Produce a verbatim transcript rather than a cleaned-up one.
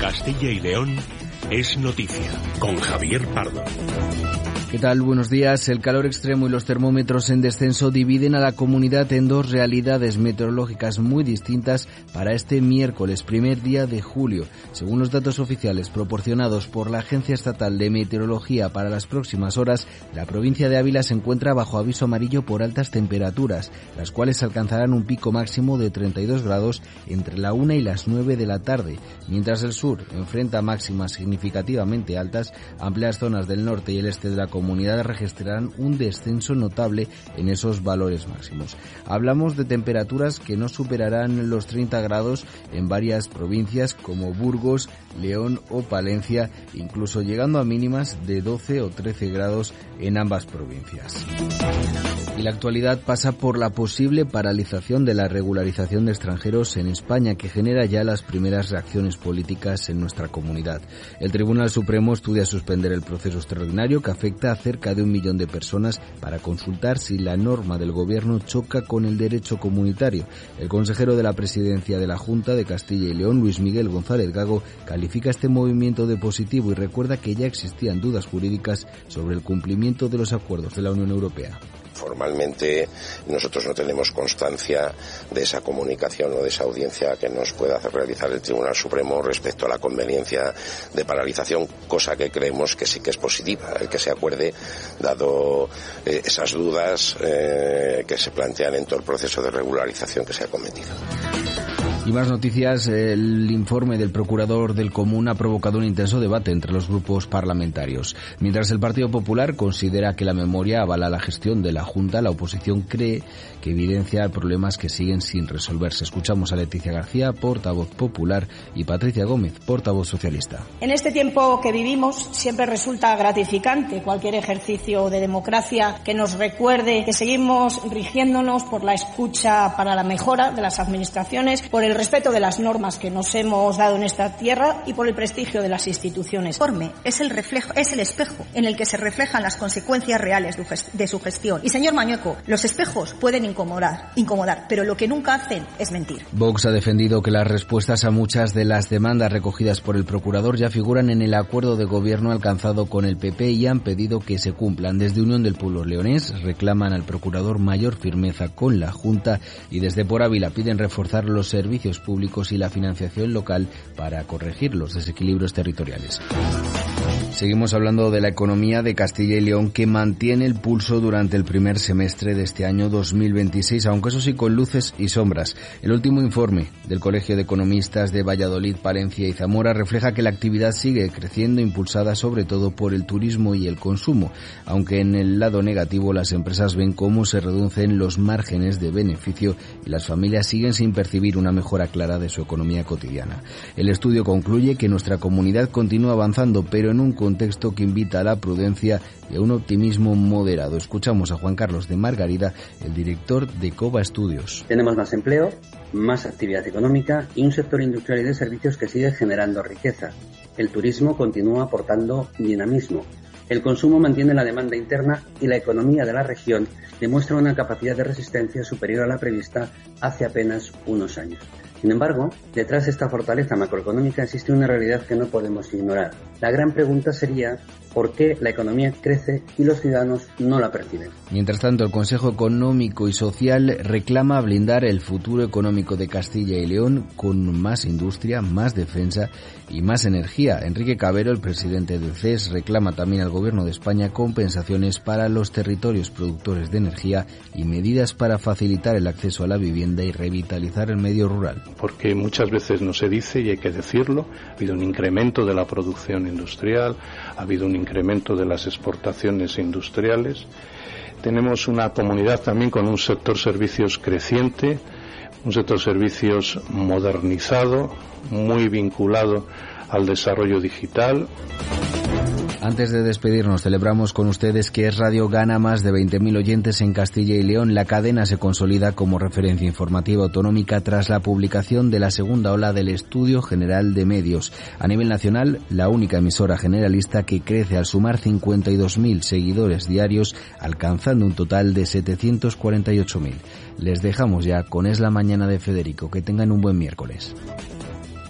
Castilla y León es noticia, con Javier Pardo. ¿Qué tal? Buenos días. El calor extremo y los termómetros en descenso dividen a la comunidad en dos realidades meteorológicas muy distintas para este miércoles, primer día de julio. Según los datos oficiales proporcionados por la Agencia Estatal de Meteorología para las próximas horas, la provincia de Ávila se encuentra bajo aviso amarillo por altas temperaturas, las cuales alcanzarán un pico máximo de treinta y dos grados entre la una y las nueve de la tarde, mientras el sur enfrenta máximas significativamente altas. Amplias zonas del norte y el este de la comunidad registrarán un descenso notable en esos valores máximos. Hablamos de temperaturas que no superarán los treinta grados en varias provincias como Burgos, León o Palencia, incluso llegando a mínimas de doce o trece grados en ambas provincias. Y la actualidad pasa por la posible paralización de la regularización de extranjeros en España, que genera ya las primeras reacciones políticas en nuestra comunidad. El Tribunal Supremo estudia suspender el proceso extraordinario que afecta a cerca de un millón de personas para consultar si la norma del Gobierno choca con el derecho comunitario. El consejero de la Presidencia de la Junta de Castilla y León, Luis Miguel González Gago, califica este movimiento de positivo y recuerda que ya existían dudas jurídicas sobre el cumplimiento de los acuerdos de la Unión Europea. Formalmente nosotros no tenemos constancia de esa comunicación o de esa audiencia que nos pueda hacer realizar el Tribunal Supremo respecto a la conveniencia de paralización, cosa que creemos que sí que es positiva, el que se acuerde, dado eh, esas dudas eh, que se plantean en todo el proceso de regularización que se ha cometido. Y más noticias. El informe del procurador del Común ha provocado un intenso debate entre los grupos parlamentarios. Mientras el Partido Popular considera que la memoria avala la gestión de la Junta, la oposición cree que evidencia problemas que siguen sin resolverse. Escuchamos a Leticia García, portavoz popular, y Patricia Gómez, portavoz socialista. En este tiempo que vivimos siempre resulta gratificante cualquier ejercicio de democracia que nos recuerde que seguimos rigiéndonos por la escucha para la mejora de las administraciones, por el respeto de las normas que nos hemos dado en esta tierra y por el prestigio de las instituciones. El informe es el reflejo, es el espejo en el que se reflejan las consecuencias reales de su gestión. Y señor Mañueco, los espejos pueden incomodar, incomodar, pero lo que nunca hacen es mentir. Vox ha defendido que las respuestas a muchas de las demandas recogidas por el procurador ya figuran en el acuerdo de gobierno alcanzado con el P P y han pedido que se cumplan. Desde Unión del Pueblo Leonés reclaman al procurador mayor firmeza con la Junta y desde Por Ávila piden reforzar los servicios públicos y la financiación local para corregir los desequilibrios territoriales. Seguimos hablando de la economía de Castilla y León, que mantiene el pulso durante el primer semestre de este año dos mil veintiséis, aunque eso sí con luces y sombras. El último informe del Colegio de Economistas de Valladolid, Palencia y Zamora refleja que la actividad sigue creciendo, impulsada sobre todo por el turismo y el consumo, aunque en el lado negativo las empresas ven cómo se reducen los márgenes de beneficio y las familias siguen sin percibir una mejora clara de su economía cotidiana. El estudio concluye que nuestra comunidad continúa avanzando, pero en un contexto que invita a la prudencia y a un optimismo moderado. Escuchamos a Juan Carlos de Margarida, el director de Cova Estudios. Tenemos más empleo, más actividad económica y un sector industrial y de servicios que sigue generando riqueza. El turismo continúa aportando dinamismo. El consumo mantiene la demanda interna y la economía de la región demuestra una capacidad de resistencia superior a la prevista hace apenas unos años. Sin embargo, detrás de esta fortaleza macroeconómica existe una realidad que no podemos ignorar. La gran pregunta sería ¿por qué la economía crece y los ciudadanos no la perciben? Mientras tanto, el Consejo Económico y Social reclama blindar el futuro económico de Castilla y León con más industria, más defensa y más energía. Enrique Cabero, el presidente del C E S, reclama también al Gobierno de España compensaciones para los territorios productores de energía y medidas para facilitar el acceso a la vivienda y revitalizar el medio rural. Porque muchas veces no se dice y hay que decirlo, ha habido un incremento de la producción industrial, ha habido un incremento de las exportaciones industriales. Tenemos una comunidad también con un sector servicios creciente, un sector servicios modernizado, muy vinculado al desarrollo digital. Antes de despedirnos, celebramos con ustedes que Es Radio gana más de veinte mil oyentes en Castilla y León. La cadena se consolida como referencia informativa autonómica tras la publicación de la segunda ola del Estudio General de Medios. A nivel nacional, la única emisora generalista que crece al sumar cincuenta y dos mil seguidores diarios, alcanzando un total de setecientos cuarenta y ocho mil. Les dejamos ya con Es la Mañana de Federico. Que tengan un buen miércoles.